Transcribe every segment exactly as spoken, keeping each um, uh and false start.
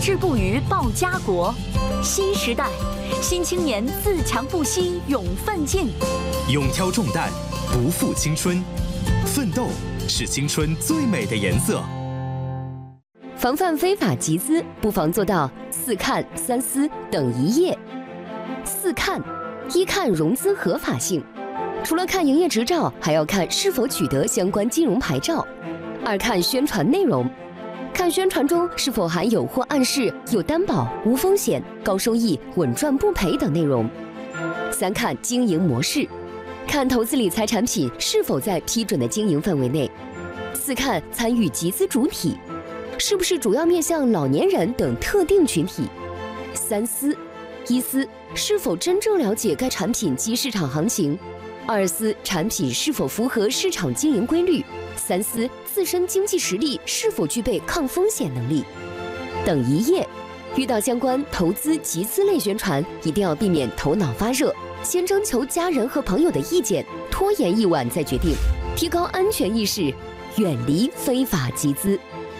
志不渝报家国。新时代，新青年自强不息，勇奋进， 勇挑重担，不负青春。奋斗是青春最美的颜色。 防范非法集资，不妨做到四看三思等一页。四看：一看融资合法性，除了看营业执照，还要看是否取得相关金融牌照。二看宣传内容，看宣传中是否含有或暗示有担保、无风险、高收益、稳赚不赔等内容。三看经营模式，看投资理财产品是否在批准的经营范围内。四看参与集资主体，是不是主要面向老年人等特定群体。三思：一思，是否真正了解该产品及市场行情；二思，产品是否符合市场经营规律；三思，自身经济实力是否具备抗风险能力。等一页，遇到相关投资集资类宣传，一定要避免头脑发热，先征求家人和朋友的意见，拖延一晚再决定，提高安全意识，远离非法集资。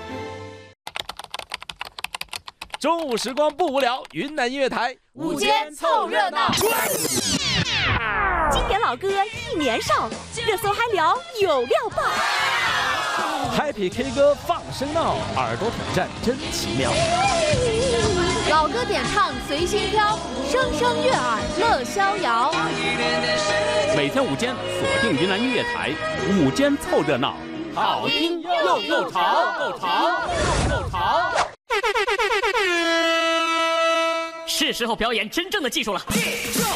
中午时光不无聊，云南音乐台午间凑热闹。经典老歌一年少，热搜嗨聊有料爆。 Happy K 歌放声闹，耳朵挑战真奇妙。 老歌点唱随心飘，声声悦耳乐逍遥。 每天午间锁定云南音乐台，午间凑热闹， 好听又又潮，够潮又潮。 是时候表演真正的技术了。